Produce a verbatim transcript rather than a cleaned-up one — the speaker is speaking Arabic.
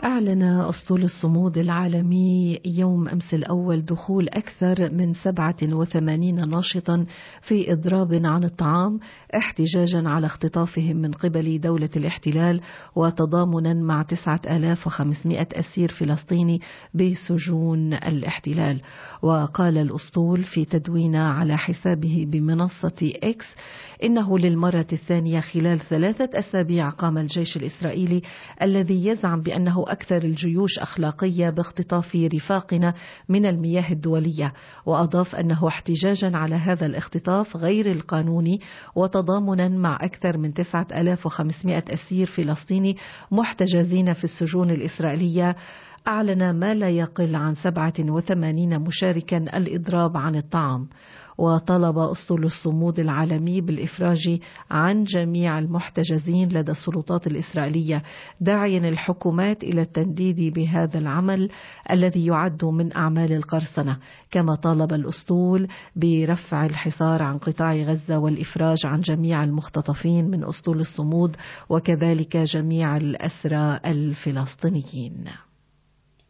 أعلن أسطول الصمود العالمي يوم أمس الأول دخول أكثر من سبعة وثمانين ناشطا في إضراب عن الطعام احتجاجا على اختطافهم من قبل دولة الاحتلال وتضامنا مع تسعة آلاف وخمسمائة أسير فلسطيني بسجون الاحتلال. وقال الأسطول في تدوين على حسابه بمنصة إكس إنه للمرة الثانية خلال ثلاثة أسابيع قام الجيش الإسرائيلي الذي يزعم بأنه أكثر الجيوش أخلاقية باختطاف رفاقنا من المياه الدولية، وأضاف أنه احتجاجا على هذا الاختطاف غير القانوني وتضامنا مع أكثر من تسعة آلاف وخمسمائة أسير فلسطيني محتجزين في السجون الإسرائيلية، أعلن ما لا يقل عن سبعة وثمانين مشاركا الإضراب عن الطعام. وطلب أسطول الصمود العالمي بالإفراج عن جميع المحتجزين لدى السلطات الإسرائيلية، داعيا الحكومات إلى التنديد بهذا العمل الذي يعد من أعمال القرصنة. كما طالب الأسطول برفع الحصار عن قطاع غزة والإفراج عن جميع المختطفين من أسطول الصمود وكذلك جميع الأسرى الفلسطينيين.